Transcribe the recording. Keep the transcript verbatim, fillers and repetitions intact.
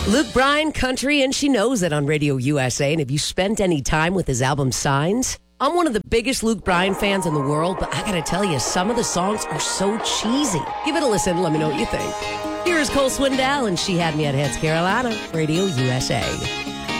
Luke Bryan, country, and she knows it on Radio U S A. And have you spent any time with his album Signs? I'm one of the biggest Luke Bryan fans in the world, but I gotta tell you, some of the songs are so cheesy. Give it a listen. Let me know what you think. Here is Cole Swindell, and She Had Me at Heads, Carolina, Radio U S A.